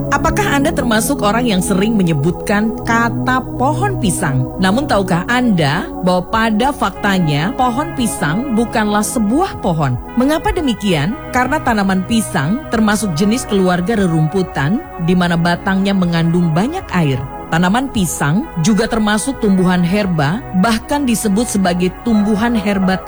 Apakah Anda termasuk orang yang sering menyebutkan kata pohon pisang? Namun tahukah Anda bahwa pada faktanya pohon pisang bukanlah sebuah pohon? Mengapa demikian? Karena tanaman pisang termasuk jenis keluarga rerumputan di mana batangnya mengandung banyak air. Tanaman pisang juga termasuk tumbuhan herba, bahkan disebut sebagai tumbuhan herba